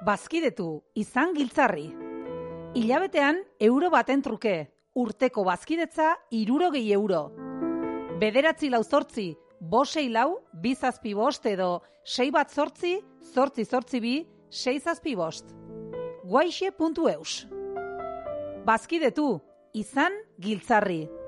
Bazkidetu, izan giltzarri. Hilabetean euro baten truke, urteko bazkidetza 60 euro. 9 8 4 5 6 2 7 5 edo 6 8 8 8 2 6 5 guaixe.eus. Bazkidetu, izan giltzarri.